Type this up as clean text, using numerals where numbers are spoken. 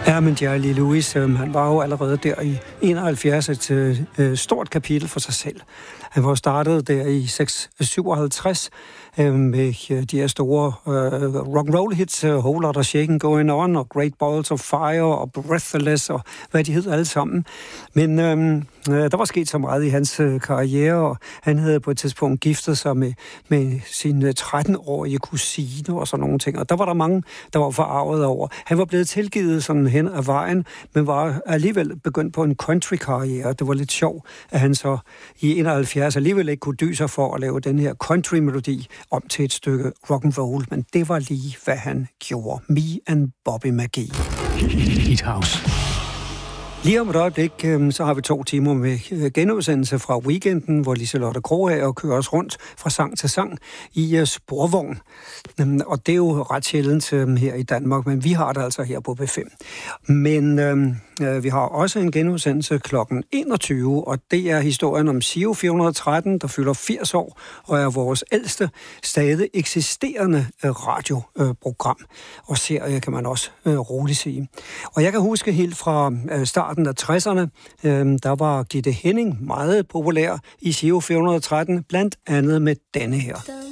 Ja, men Jerry Lee Lewis, han var jo allerede der i 71 et stort kapitel for sig selv. Han var startet der i 57 med de her store rock'n'roll hits, Whole Lotta Shakin' Going On, og Great Balls of Fire, og Breathless, og hvad de hed alle sammen. Men der var sket så meget i hans karriere, og han havde på et tidspunkt giftet sig med sin 13-årige kusine og sådan nogle ting. Og der var der mange, der var forarvet over. Han var blevet tilgivet sådan hen ad vejen, men var alligevel begyndt på en country-karriere. Det var lidt sjovt, at han så i 71 alligevel ikke kunne dy sig for at lave den her country-melodi om til et stykke rock'n'roll, men det var lige, hvad han gjorde. Me and Bobby McGee. Hit House. Lige om et øjeblik, så har vi 2 timer med genudsendelse fra weekenden, hvor Liselotte Krogager kører os rundt fra sang til sang i sporvogn. Og det er jo ret sjældent her i Danmark, men vi har det altså her på B5. Men vi har også en genudsendelse kl. 21, og det er historien om Giro 413, der fylder 80 år, og er vores ældste stadig eksisterende radioprogram. Og serie kan man også roligt sige. Og jeg kan huske helt fra starten af 60'erne, der var Gitte Henning meget populær i Giro 413, blandt andet med denne her.